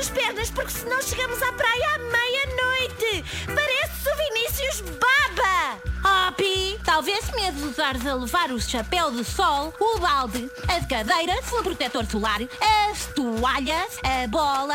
as pernas, porque senão chegamos à praia à meia-noite. Parece o Vinícius Baba. Oh, Pi, talvez medo de usares a levar o chapéu de sol, o balde, as cadeiras, o protetor solar, as toalhas, a bola